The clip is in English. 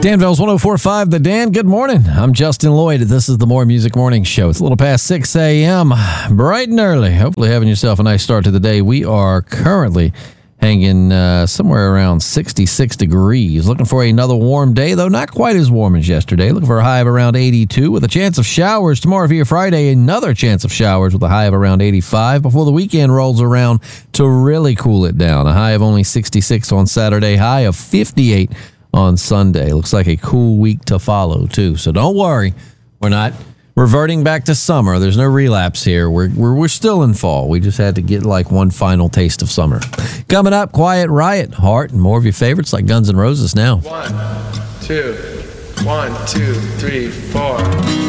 Danville's 104.5 The Dan. Good morning. I'm Justin Lloyd. This is the More Music Morning Show. It's a little past 6 a.m. Bright and early. Hopefully having yourself a nice start to the day. We are currently hanging somewhere around 66 degrees. Looking for another warm day, though not quite as warm as yesterday. Looking for a high of around 82 with a chance of showers tomorrow for your Friday. Another chance of showers with a high of around 85 before the weekend rolls around to really cool it down. A high of only 66 on Saturday, high of 58 on Sunday. Looks like a cool week to follow, too. So don't worry. We're not reverting back to summer. There's no relapse here. We're still in fall. We just had to get like one final taste of summer. Coming up, Quiet Riot, Heart, and more of your favorites like Guns N' Roses now. 1, 2, 1, 2, 3, 4.